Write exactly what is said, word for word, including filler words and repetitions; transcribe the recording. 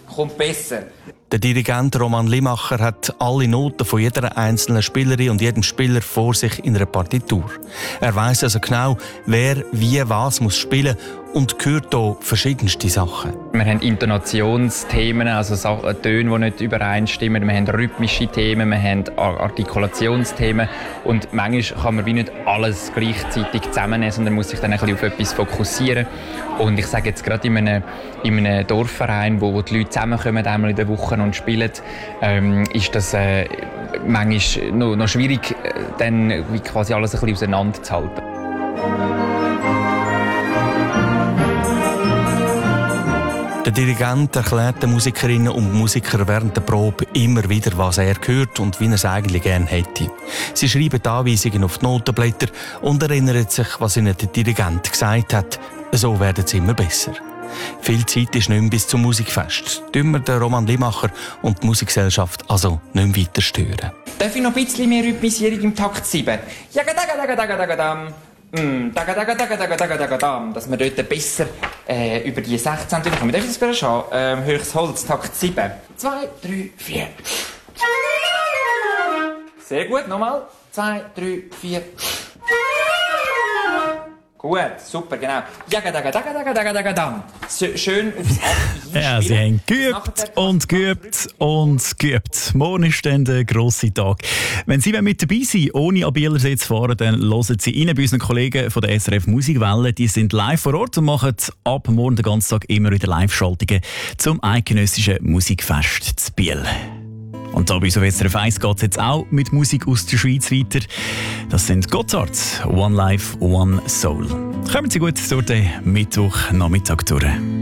kommt besser. Der Dirigent Roman Limacher hat alle Noten von jeder einzelnen Spielerin und jedem Spieler vor sich in einer Partitur. Er weiss also genau, wer wie was muss spielen und hört hier verschiedenste Sachen. Wir haben Intonationsthemen, also Töne, die nicht übereinstimmen. Wir haben rhythmische Themen, wir haben Artikulationsthemen. Und manchmal kann man wie nicht alles gleichzeitig zusammennehmen, sondern muss sich dann ein bisschen auf etwas fokussieren. Und ich sage jetzt gerade in einem, in einem Dorfverein, wo, wo die Leute zusammenkommen, einmal in der Woche und spielen, ähm, ist das äh, manchmal noch, noch schwierig, äh, dann wie quasi alles ein bisschen auseinanderzuhalten. Der Dirigent erklärt den Musikerinnen und Musikern während der Probe immer wieder, was er hört und wie er es eigentlich gerne hätte. Sie schreiben die Anweisungen auf die Notenblätter und erinnern sich, was ihnen der Dirigent gesagt hat. So werden sie immer besser. Viel Zeit ist nicht mehr bis zum Musikfest. Tun wir den Roman Limacher und die Musikgesellschaft also nicht mehr weiter stören. Darf ich noch ein bisschen mehr Rhythmisierung im Takt sieben? Jagadagadagadagadagadam. Mm, dagadagadagadagadagadam. Dass wir dort besser äh, über die sechzehn Töne kommen. Darf ich das gerade schauen? Ähm, höchstes Holz, Takt sieben. zwei, drei, vier. Sehr gut, nochmal. zwei, drei, vier. Gut, super, genau. Jagadagadagadagadagadam. Schön aufs Acht. Ja, sie haben geübt und geübt und geübt. Morgen ist dann der grosse Tag. Wenn Sie mit dabei sind, ohne an Bielersee zu fahren, dann hören Sie rein bei unseren Kollegen von der S R F Musikwelle. Die sind live vor Ort und machen ab morgen den ganzen Tag immer wieder Live-Schaltungen zum eidgenössischen Musikfest zu Biel. Und da bei S R F eins geht es jetzt auch mit Musik aus der Schweiz weiter. Das sind Gotthard, One Life, One Soul. Kommen Sie gut durch den Mittwochnachmittag durch.